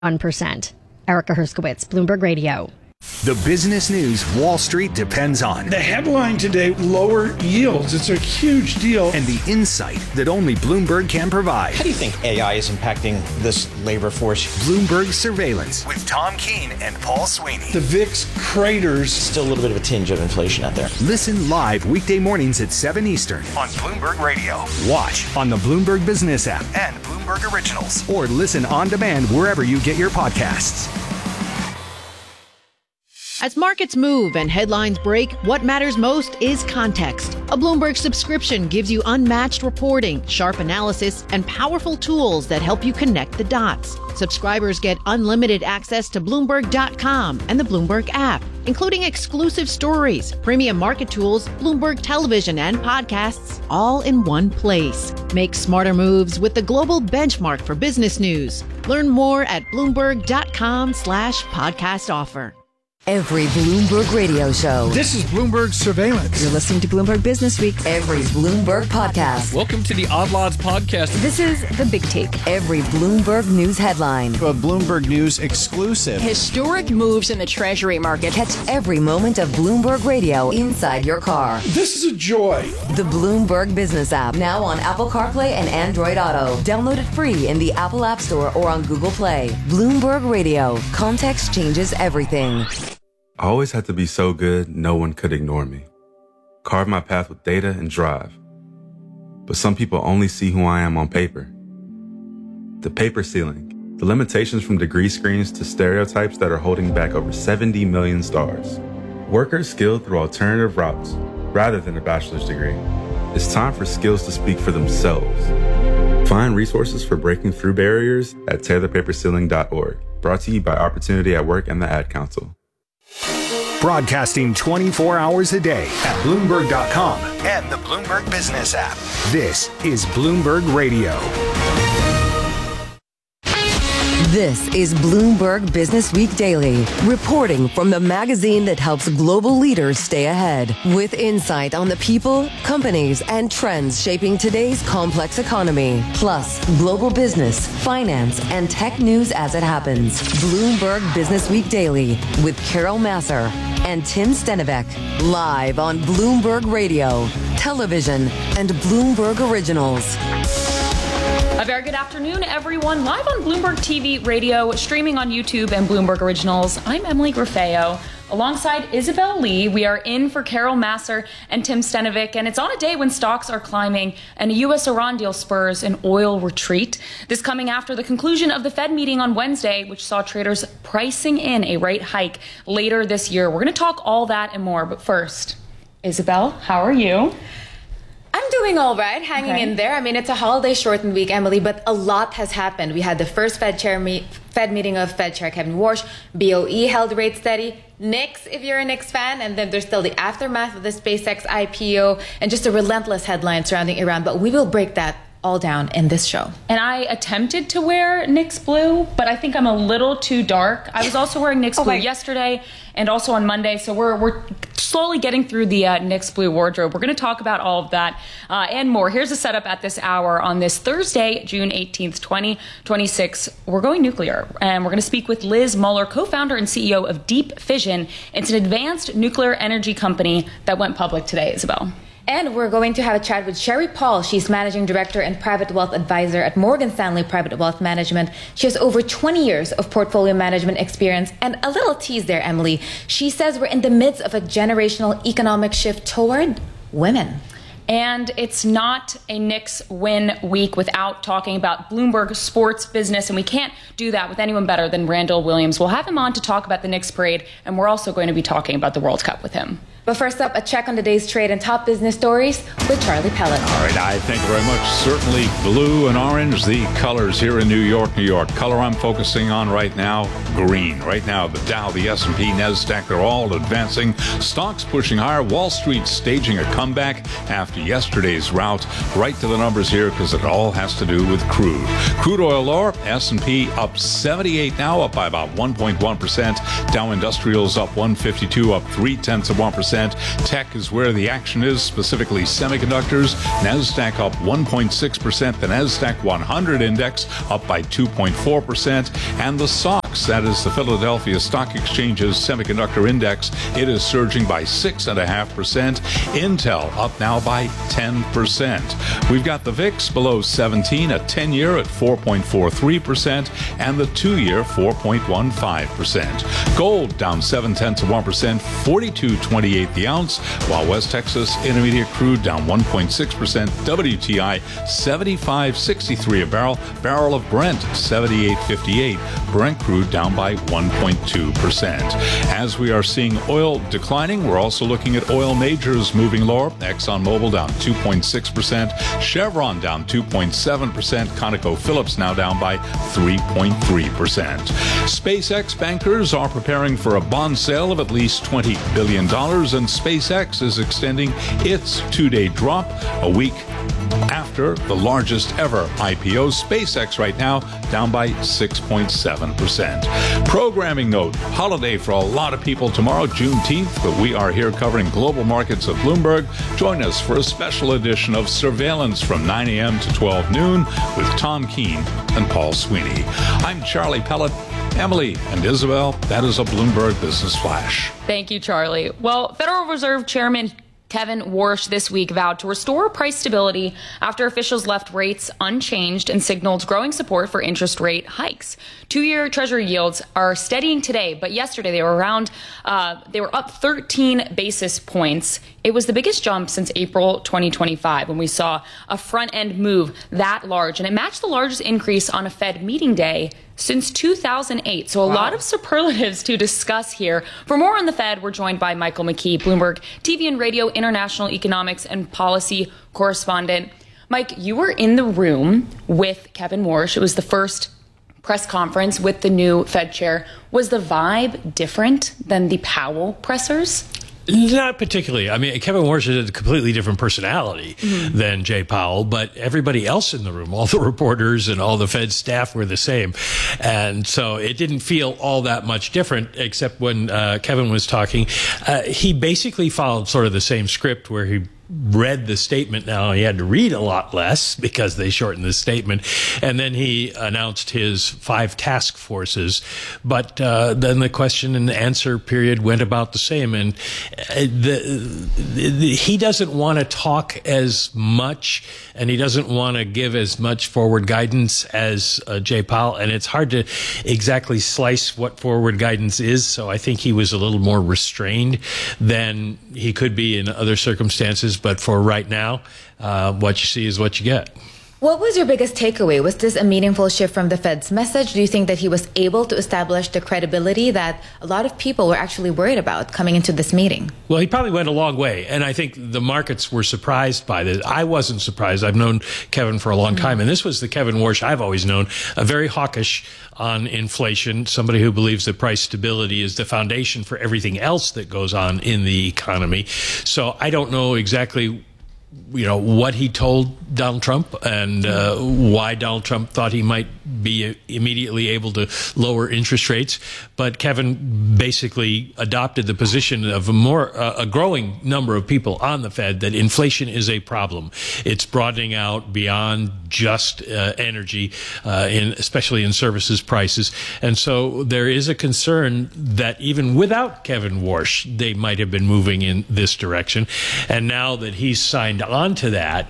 1%. Erica Herskowitz, Bloomberg Radio. The business news Wall Street depends on. The headline today, lower yields. It's a huge deal. And the insight that only Bloomberg can provide. How do you think AI is impacting this labor force? Bloomberg Surveillance with Tom Keene and Paul Sweeney. The VIX craters. Still a little bit of a tinge of inflation out there. Listen live weekday mornings at 7 Eastern on Bloomberg Radio. Watch on the Bloomberg Business app and Bloomberg Originals. Or listen on demand wherever you get your podcasts. As markets move and headlines break, what matters most is context. A Bloomberg subscription gives you unmatched reporting, sharp analysis, and powerful tools that help you connect the dots. Subscribers get unlimited access to Bloomberg.com and the Bloomberg app, including exclusive stories, premium market tools, Bloomberg television, and podcasts, all in one place. Make smarter moves with the global benchmark for business news. Learn more at Bloomberg.com/podcast offer. Every Bloomberg radio show. This is Bloomberg Surveillance. You're listening to Bloomberg Business Week. Every Bloomberg podcast. Welcome to the Odd Lots podcast. This is The Big Take. Every Bloomberg News headline. A Bloomberg News exclusive. Historic moves in the Treasury market. Catch every moment of Bloomberg Radio inside your car. This is a joy. The Bloomberg Business app. Now on Apple CarPlay and Android Auto. Download it free in the Apple App Store or on Google Play. Bloomberg Radio. Context changes everything. I always had to be so good, no one could ignore me. Carve my path with data and drive. But some people only see who I am on paper. The paper ceiling, the limitations from degree screens to stereotypes that are holding back over 70 million stars. Workers skilled through alternative routes, rather than a bachelor's degree. It's time for skills to speak for themselves. Find resources for breaking through barriers at tearthepaperceiling.org. Brought to you by Opportunity at Work and the Ad Council. Broadcasting 24 hours a day at Bloomberg.com and the Bloomberg Business app. This is Bloomberg Radio. This is Bloomberg Business Week Daily, reporting from the magazine that helps global leaders stay ahead, with insight on the people, companies, and trends shaping today's complex economy, plus global business, finance, and tech news as it happens. Bloomberg Business Week Daily with Carol Massar and Tim Stenivek, live on Bloomberg Radio, television, and Bloomberg Originals. A very good afternoon, everyone. Live on Bloomberg TV, radio, streaming on YouTube and Bloomberg Originals. I'm Emily Grafeo. Alongside Isabel Lee, we are in for Carol Massar and Tim Stenivek, and it's on a day when stocks are climbing and a U.S.-Iran deal spurs an oil retreat. This coming after the conclusion of the Fed meeting on Wednesday, which saw traders pricing in a rate hike later this year. We're going to talk all that and more, but first, Isabel, how are you? I'm doing all right, hanging in there. I mean, it's a holiday shortened week, Emily, but a lot has happened. We had the first Fed meeting of Fed Chair Kevin Warsh. BOE held rates steady. Knicks, if you're a Knicks fan, and then there's still the aftermath of the SpaceX IPO and just a relentless headline surrounding Iran. But we will break that all down in this show. And I attempted to wear Knicks blue, but I think I'm a little too dark. I was also wearing Knicks blue yesterday and also on Monday, so we're slowly getting through the Knicks blue wardrobe. We're going to talk about all of that and more. Here's a setup at this hour on this Thursday, June 18th, 2026. We're going nuclear, and we're going to speak with Liz Muller, co-founder and CEO of Deep Fission. It's an advanced nuclear energy company that went public today, Isabel. And we're going to have a chat with Sherry Paul. She's managing director and private wealth advisor at Morgan Stanley Private Wealth Management. She has over 20 years of portfolio management experience. And a little tease there, Emily. She says we're in the midst of a generational economic shift toward women. And it's not a Knicks win week without talking about Bloomberg sports business. And we can't do that with anyone better than Randall Williams. We'll have him on to talk about the Knicks parade. And we're also going to be talking about the World Cup with him. But first up, a check on today's trade and top business stories with Charlie Pellet. All right, thank you very much. Certainly blue and orange, the colors here in New York, New York. Color I'm focusing on right now, green. Right now, the Dow, the S&P, NASDAQ, they're all advancing. Stocks pushing higher. Wall Street staging a comeback after yesterday's rout. Right to the numbers here because it all has to do with crude. Crude oil lower, S&P up 78 now, up by about 1.1%. Dow Industrials up 152, up 0.3%. 1%. Tech is where the action is, specifically semiconductors. NASDAQ up 1.6%. The NASDAQ 100 index up by 2.4%. And the SOX, that is the Philadelphia Stock Exchange's semiconductor index, it is surging by 6.5%. Intel up now by 10%. We've got the VIX below 17, a 10-year at 4.43%, and the 2-year 4.15%. Gold down 0.7%, 42.28 the ounce, while West Texas Intermediate crude down 1.6%. WTI 75.63 a barrel. Barrel of Brent 78.58. Brent crude down by 1.2%. As we are seeing oil declining, we're also looking at oil majors moving lower. ExxonMobil down 2.6%. Chevron down 2.7%. ConocoPhillips now down by 3.3%. SpaceX bankers are preparing for a bond sale of at least $20 billion, and SpaceX is extending its two-day drop a week after the largest ever IPO. SpaceX right now down by 6.7%. Programming note, holiday for a lot of people tomorrow, Juneteenth, but we are here covering global markets at Bloomberg. Join us for a special edition of Surveillance from 9 a.m. to 12 noon with Tom Keene and Paul Sweeney. I'm Charlie Pellet. Emily and Isabel, that is a Bloomberg Business Flash. Thank you, Charlie. Well, Federal Reserve Chairman Kevin Warsh this week vowed to restore price stability after officials left rates unchanged and signaled growing support for interest rate hikes. 2-year Treasury yields are steadying today, but yesterday they were up 13 basis points. It was the biggest jump since April 2025 when we saw a front-end move that large, and it matched the largest increase on a Fed meeting day since 2008. So a lot of superlatives to discuss here. For more on the Fed, we're joined by Michael McKee, Bloomberg TV and Radio International Economics and Policy Correspondent. Mike, you were in the room with Kevin Warsh. It was the first press conference with the new Fed chair. Was the vibe different than the Powell pressers? Not particularly. I mean, Kevin Warsh is a completely different personality than Jay Powell, but everybody else in the room, all the reporters and all the Fed staff were the same. And so it didn't feel all that much different, except when Kevin was talking. He basically followed sort of the same script where he read the statement. Now he had to read a lot less because they shortened the statement, and then he announced his 5 task forces. But then the question and answer period went about the same, and he doesn't want to talk as much, and he doesn't want to give as much forward guidance as Jay Powell, and it's hard to exactly slice what forward guidance is. So I think he was a little more restrained than he could be in other circumstances. But for right now, what you see is what you get. What was your biggest takeaway? Was this a meaningful shift from the Fed's message? Do you think that he was able to establish the credibility that a lot of people were actually worried about coming into this meeting? Well, he probably went a long way, and I think the markets were surprised by this. I wasn't surprised. I've known Kevin for a long time, and this was the Kevin Warsh I've always known, a very hawkish on inflation, somebody who believes that price stability is the foundation for everything else that goes on in the economy. So I don't know exactly what he told Donald Trump and why Donald Trump thought he might be immediately able to lower interest rates. But Kevin basically adopted the position of a growing number of people on the Fed that inflation is a problem. It's broadening out beyond just energy, especially in services prices. And so there is a concern that even without Kevin Warsh, they might have been moving in this direction. And now that he's signed on to that,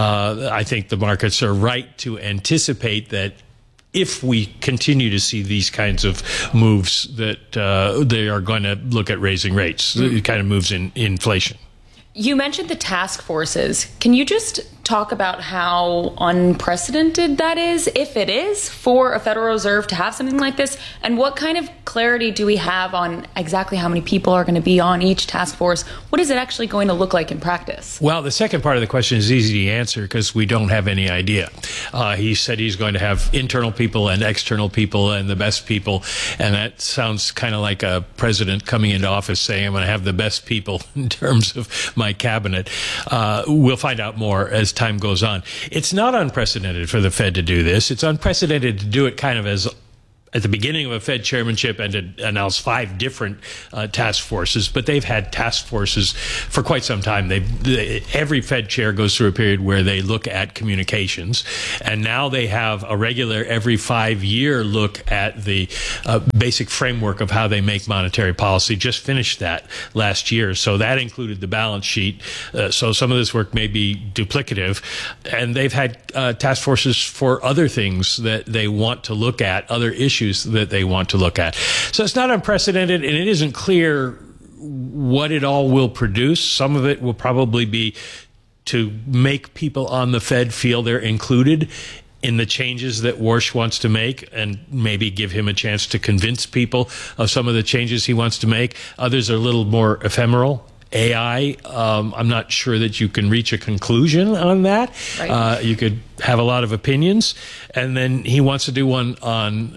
I think the markets are right to anticipate that if we continue to see these kinds of moves, that they are going to look at raising rates. It kind of moves in inflation. You mentioned the task forces. Can you just talk about how unprecedented that is, if it is, for a Federal Reserve to have something like this? And what kind of clarity do we have on exactly how many people are going to be on each task force? What is it actually going to look like in practice? Well, the second part of the question is easy to answer because we don't have any idea. He said he's going to have internal people and external people and the best people. And that sounds kind of like a president coming into office saying, I'm going to have the best people in terms of my cabinet. We'll find out more as time goes on. It's not unprecedented for the Fed to do this. It's unprecedented to do it kind of at the beginning of a Fed chairmanship and to announce 5 different task forces, but they've had task forces for quite some time. Every Fed chair goes through a period where they look at communications, and now they have a regular every 5-year look at the basic framework of how they make monetary policy. Just finished that last year, so that included the balance sheet. So some of this work may be duplicative, and they've had task forces for other things that they want to look at, other issues that they want to look at. So it's not unprecedented, and it isn't clear what it all will produce. Some of it will probably be to make people on the Fed feel they're included in the changes that Warsh wants to make, and maybe give him a chance to convince people of some of the changes he wants to make. Others are a little more ephemeral. AI, I'm not sure that you can reach a conclusion on that. Right. You could have a lot of opinions. And then he wants to do one on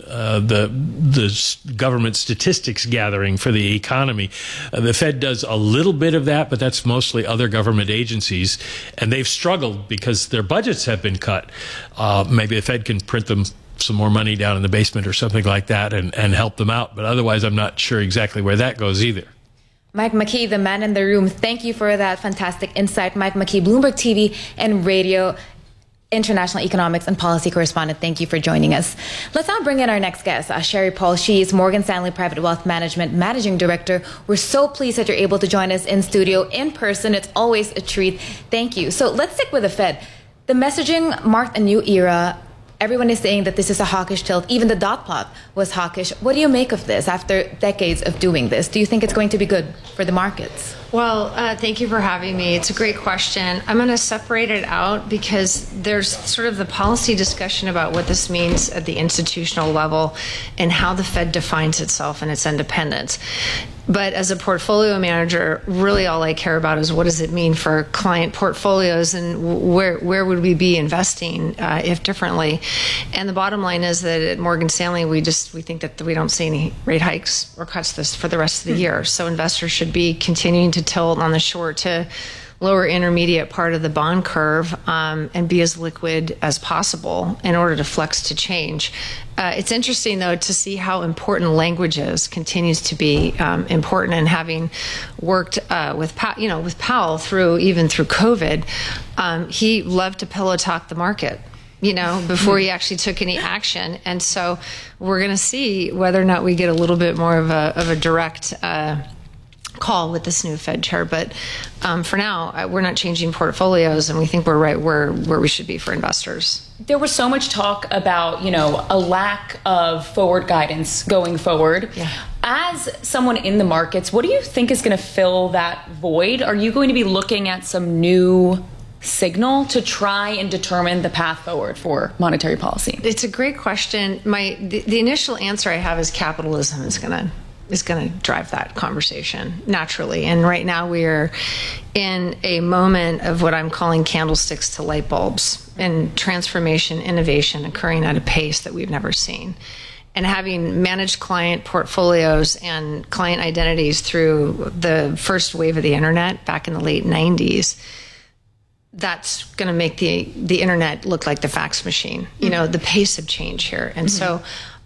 the government statistics gathering for the economy. The Fed does a little bit of that, but that's mostly other government agencies. And they've struggled because their budgets have been cut. Maybe the Fed can print them some more money down in the basement or something like that and help them out. But otherwise, I'm not sure exactly where that goes either. Mike McKee, the man in the room, thank you for that fantastic insight. Mike McKee, Bloomberg TV and Radio International Economics and Policy Correspondent. Thank you for joining us. Let's now bring in our next guest, Sherry Paul. She is Morgan Stanley Private Wealth Management Managing Director. We're so pleased that you're able to join us in studio, in person. It's always a treat. Thank you. So let's stick with the Fed. The messaging marked a new era. Everyone is saying that this is a hawkish tilt. Even the dot plot was hawkish. What do you make of this after decades of doing this? Do you think it's going to be good for the markets? Well, thank you for having me. It's a great question. I'm going to separate it out because there's sort of the policy discussion about what this means at the institutional level and how the Fed defines itself and its independence. But as a portfolio manager, really all I care about is what does it mean for client portfolios and where would we be investing if differently. And the bottom line is that at Morgan Stanley, we think that we don't see any rate hikes or cuts this for the rest of the year. So investors should be continuing to tilt on the short to lower intermediate part of the bond curve and be as liquid as possible in order to flex to change. It's interesting, though, to see how important language continues to be important. And having worked with Powell through COVID, he loved to pillow talk the market, before he actually took any action. And so we're going to see whether or not we get a little bit more of a direct call with this new Fed chair. But for now, we're not changing portfolios, and we think we're right where we should be for investors. There was so much talk about, a lack of forward guidance going forward. Yeah. As someone in the markets, what do you think is going to fill that void? Are you going to be looking at some new signal to try and determine the path forward for monetary policy? It's a great question. The initial answer I have is capitalism is going to drive that conversation naturally. And right now we're in a moment of what I'm calling candlesticks to light bulbs and transformation, innovation occurring at a pace that we've never seen. And having managed client portfolios and client identities through the first wave of the internet back in the late 90s, that's going to make the internet look like the fax machine, the pace of change here. And so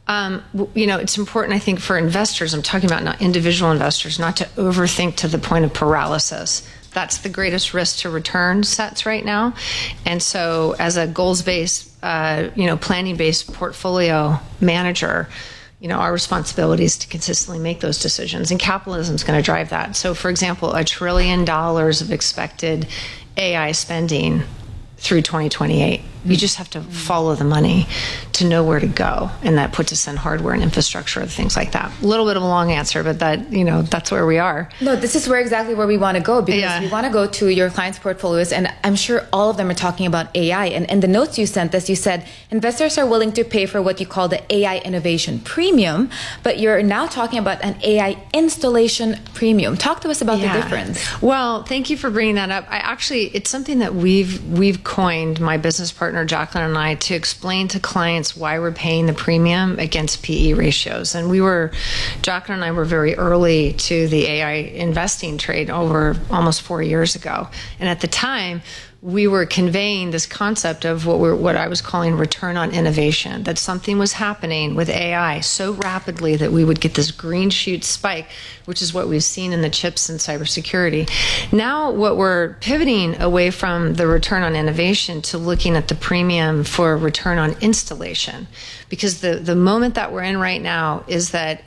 it's important, I think, for investors, I'm talking about not individual investors, not to overthink to the point of paralysis. That's the greatest risk to return sets right now. And so as a goals-based, planning-based portfolio manager, our responsibility is to consistently make those decisions. And capitalism is going to drive that. So, for example, $1 trillion of expected AI spending through 2028. You just have to follow the money to know where to go. And that puts us in hardware and infrastructure and things like that. A little bit of a long answer, but that's where we are. No, this is exactly where we want to go, because we want to go to your clients' portfolios. And I'm sure all of them are talking about AI. And the notes you sent us, you said investors are willing to pay for what you call the AI innovation premium, but you're now talking about an AI installation premium. Talk to us about the difference. Well, thank you for bringing that up. It's something that we've coined, my business partner Jacqueline and I, to explain to clients why we're paying the premium against PE ratios. And Jacqueline and I were very early to the AI investing trade over almost 4 years ago. And at the time, we were conveying this concept of what I was calling return on innovation, that something was happening with AI so rapidly that we would get this green shoot spike, which is what we've seen in the chips and cybersecurity. Now what we're pivoting away from the return on innovation to looking at the premium for return on installation, because the moment that we're in right now is that